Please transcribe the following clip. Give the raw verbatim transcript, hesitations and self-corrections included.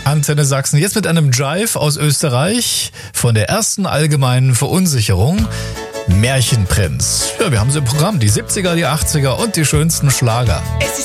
Antenne Sachsen, jetzt mit einem Jive aus Österreich von der ersten allgemeinen Verunsicherung. Märchenprinz. Ja, wir haben sie im Programm. Die siebziger, die achtziger und die schönsten Schlager. Es